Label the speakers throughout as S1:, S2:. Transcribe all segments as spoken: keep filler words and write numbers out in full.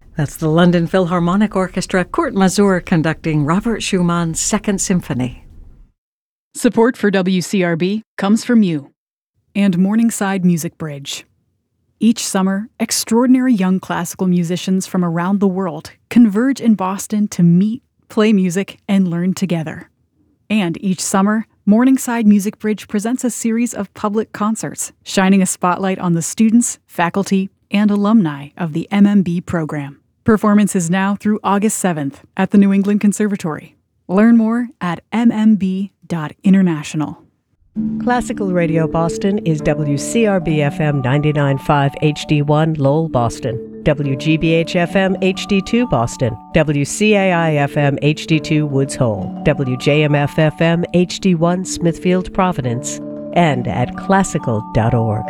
S1: That's the London Philharmonic Orchestra, Kurt Masur conducting Robert Schumann's Second Symphony.
S2: Support for W C R B comes from you and Morningside Music Bridge. Each summer, extraordinary young classical musicians from around the world converge in Boston to meet, play music, and learn together. And each summer, Morningside Music Bridge presents a series of public concerts, shining a spotlight on the students, faculty, and alumni of the M M B program. Performance is now through August seventh at the New England Conservatory. Learn more at m m b dot international.
S3: Classical Radio Boston is W C R B F M ninety-nine point five H D one Lowell, Boston, W G B H F M H D two Boston, W C A I F M H D two Woods Hole, W J M F F M H D one Smithfield, Providence, and at classical dot org.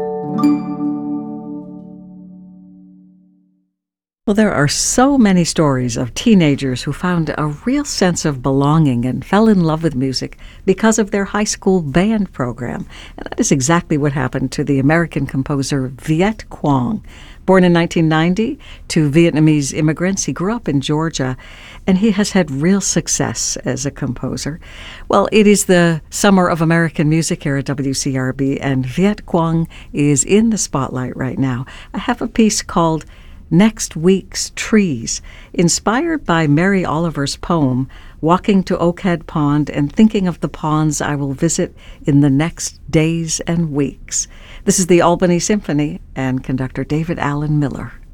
S1: Well, there are so many stories of teenagers who found a real sense of belonging and fell in love with music because of their high school band program. And that is exactly what happened to the American composer Viet Quang. Born in nineteen ninety to Vietnamese immigrants, he grew up in Georgia, and he has had real success as a composer. Well, it is the Summer of American Music here at W C R B, and Viet Quang is in the spotlight right now. I have a piece called Next Week's Trees, inspired by Mary Oliver's poem, Walking to Oakhead Pond and Thinking of the Ponds I Will Visit in the Next Days and Weeks. This is the Albany Symphony and conductor David Allen Miller.